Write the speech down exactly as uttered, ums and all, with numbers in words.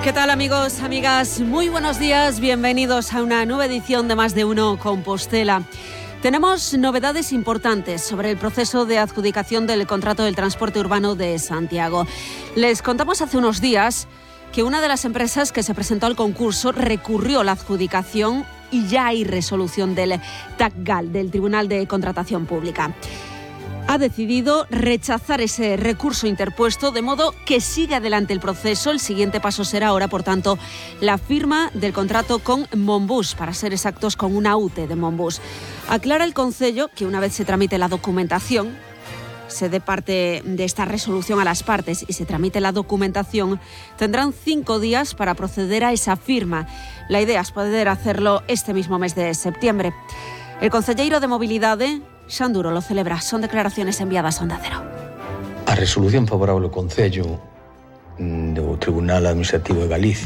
¿Qué tal, amigos, amigas? Muy buenos días, bienvenidos a una nueva edición de Más de Uno Compostela. Tenemos novedades importantes sobre el proceso de adjudicación del contrato del transporte urbano de Santiago. Les contamos hace unos días que una de las empresas que se presentó al concurso recurrió la adjudicación y ya hay resolución del TACGAL, del Tribunal de Contratación Pública. Ha decidido rechazar ese recurso interpuesto, de modo que sigue adelante el proceso. El siguiente paso será ahora, por tanto, la firma del contrato con Monbus, para ser exactos, con una U T E de Monbus. Aclara el Concello que una vez se tramite la documentación, se dé parte de esta resolución a las partes y se tramite la documentación, tendrán cinco días para proceder a esa firma. La idea es poder hacerlo este mismo mes de septiembre. El concelleiro de Mobilidade, Xan Duro, lo celebra. Son declaraciones enviadas a Onda Cero. A resolución favorable ao Concello do Tribunal Administrativo de Galicia